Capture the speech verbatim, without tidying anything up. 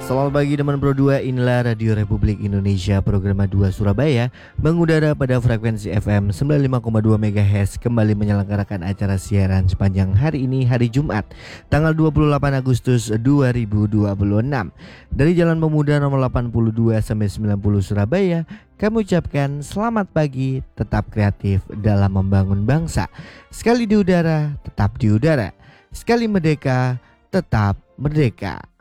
Selamat pagi teman Pro dua, inilah Radio Republik Indonesia program dua Surabaya mengudara pada frekuensi F M sembilan puluh lima koma dua megahertz kembali menyelenggarakan acara siaran sepanjang hari ini, hari Jumat tanggal dua puluh delapan Agustus dua ribu dua puluh enam. Dari Jalan Pemuda nomor delapan puluh dua sampai sembilan puluh Surabaya, kami ucapkan selamat pagi, tetap kreatif dalam membangun bangsa. Sekali di udara, tetap di udara. Sekali merdeka, tetap merdeka.